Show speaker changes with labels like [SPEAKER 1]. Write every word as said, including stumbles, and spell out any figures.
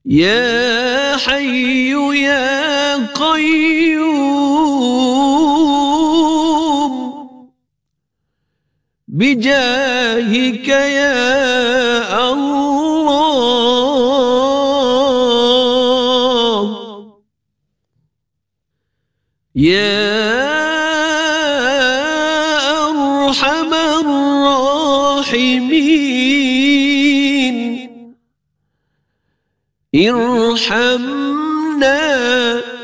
[SPEAKER 1] يا حي يا قيوم بجاهك يا الله يا أرحم الراحمين ارحمنا